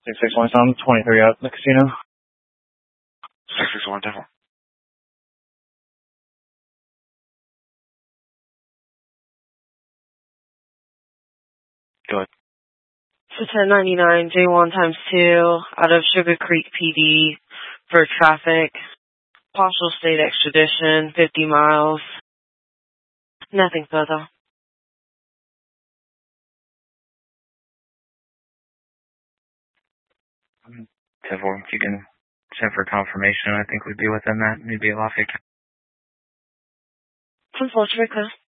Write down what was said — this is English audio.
661 Sound, 23 out in the casino. 661 Devil. Go ahead. So 1099 J1 times 2 out of Sugar Creek PD for traffic. Partial state extradition, 50 miles. Nothing further. Devil, if you can send for confirmation, I think we'd be within that. Maybe a Lafayette. 10-4, Tricka.